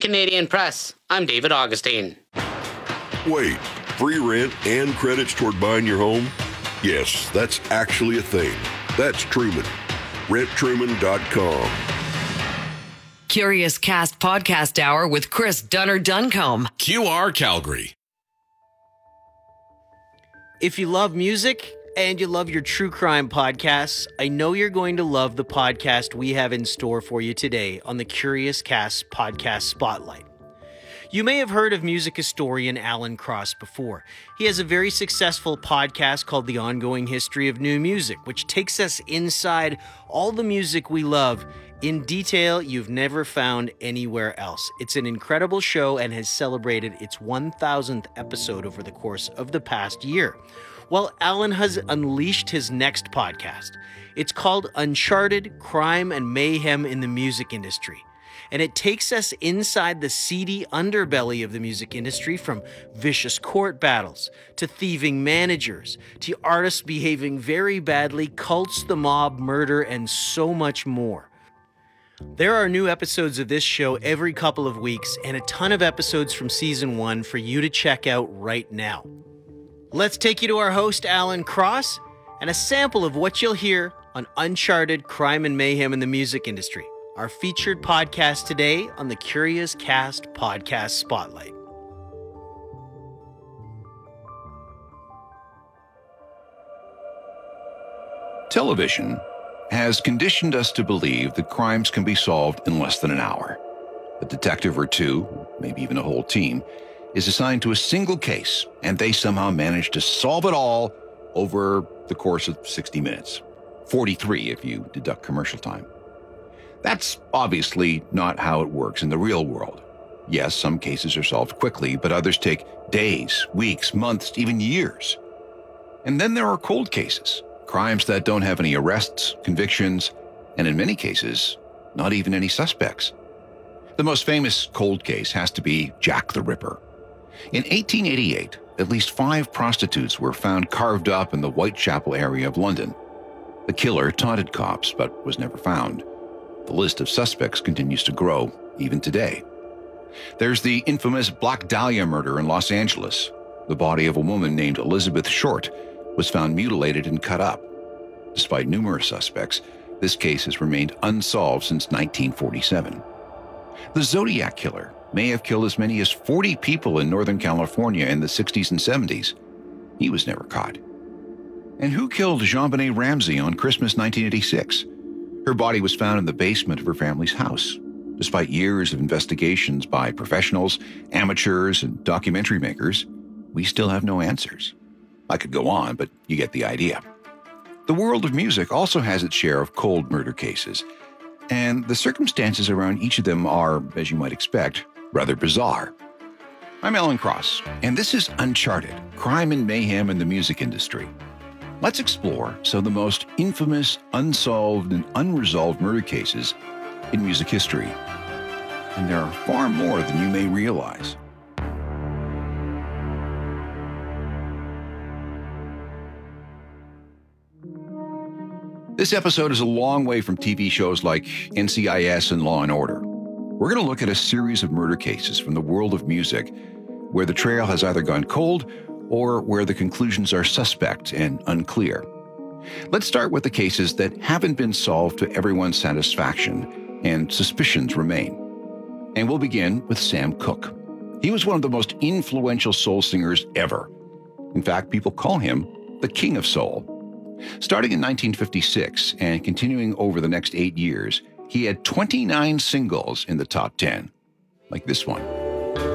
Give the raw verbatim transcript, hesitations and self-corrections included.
Canadian Press. I'm David Augustine. Wait, free rent and credits toward buying your home? Yes, that's actually a thing. That's Truman. rent truman dot com. Curious Cast Podcast Hour with Chris Dunner-Duncombe. Q R Calgary. If you love music and you love your true crime podcasts, I know you're going to love the podcast we have in store for you today on the Curious Cast Podcast Spotlight. You may have heard of music historian Alan Cross before. He has a very successful podcast called The Ongoing History of New Music, which takes us inside all the music we love in detail you've never found anywhere else. It's an incredible show and has celebrated its one thousandth episode over the course of the past year. Well, Alan has unleashed his next podcast. It's called Uncharted: Crime and Mayhem in the Music Industry. And it takes us inside the seedy underbelly of the music industry, from vicious court battles to thieving managers to artists behaving very badly, cults, the mob, murder, and so much more. There are new episodes of this show every couple of weeks and a ton of episodes from season one for you to check out right now. Let's take you to our host, Alan Cross, and a sample of what you'll hear on Uncharted: Crime and Mayhem in the Music Industry, our featured podcast today on the Curious Cast Podcast Spotlight. Television has conditioned us to believe that crimes can be solved in less than an hour. A detective or two, maybe even a whole team, is assigned to a single case, and they somehow manage to solve it all over the course of sixty minutes. forty-three if you deduct commercial time. That's obviously not how it works in the real world. Yes, some cases are solved quickly, but others take days, weeks, months, even years. And then there are cold cases. Crimes that don't have any arrests, convictions, and in many cases, not even any suspects. The most famous cold case has to be Jack the Ripper. In eighteen eighty-eight, at least five prostitutes were found carved up in the Whitechapel area of London. The killer taunted cops, but was never found. The list of suspects continues to grow, even today. There's the infamous Black Dahlia murder in Los Angeles. The body of a woman named Elizabeth Short was found mutilated and cut up. Despite numerous suspects, this case has remained unsolved since nineteen forty-seven. The Zodiac Killer may have killed as many as forty people in Northern California in the sixties and seventies. He was never caught. And who killed JonBenet Ramsey on Christmas nineteen eighty-six? Her body was found in the basement of her family's house. Despite years of investigations by professionals, amateurs, and documentary makers, we still have no answers. I could go on, but you get the idea. The world of music also has its share of cold murder cases, and the circumstances around each of them are, as you might expect, rather bizarre. I'm Alan Cross, and this is Uncharted: Crime and Mayhem in the Music Industry. Let's explore some of the most infamous, unsolved, and unresolved murder cases in music history. And there are far more than you may realize. This episode is a long way from T V shows like N C I S and Law and Order. We're going to look at a series of murder cases from the world of music where the trail has either gone cold or where the conclusions are suspect and unclear. Let's start with the cases that haven't been solved to everyone's satisfaction and suspicions remain. And we'll begin with Sam Cooke. He was one of the most influential soul singers ever. In fact, people call him the King of Soul. Starting in nineteen fifty-six and continuing over the next eight years, he had twenty-nine singles in the top ten, like this one.